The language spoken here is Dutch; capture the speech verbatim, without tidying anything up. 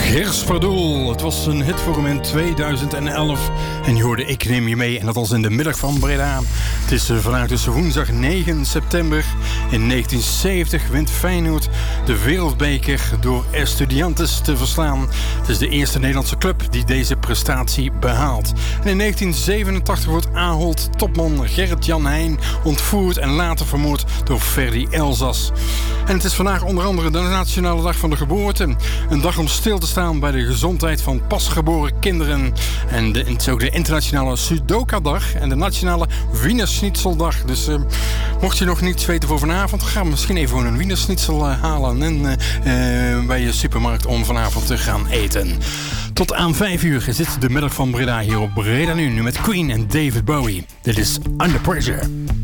Gers Verdoel. Het was een hit voor hem in tweeduizend elf. En je hoorde Ik Neem Je Mee. En dat was in de middag van Breda. Het is vandaag dus woensdag negen september. In negentien zeventig wint Feyenoord de wereldbeker door Estudiantes te verslaan. Het is de eerste Nederlandse club die deze prestatie behaalt. En in negentien zevenentachtig wordt Ahold topman Gerrit-Jan Heijn ontvoerd en later vermoord door Ferdy Elzas. En het is vandaag onder andere de Nationale Dag van de Geboorte. Een dag om stil te staan bij de gezondheid van pasgeboren kinderen. En de, het is ook de internationale Sudoka-dag en de nationale Wienerschnitzeldag. Dus uh, mocht je nog niets weten voor vanavond, ga misschien even een Wienerschnitzel uh, halen en uh, uh, bij je supermarkt om vanavond te gaan eten. Tot aan vijf uur is dit de middag van Breda hier op Breda Nu, nu met Queen en David Bowie. Dit is Under Pressure.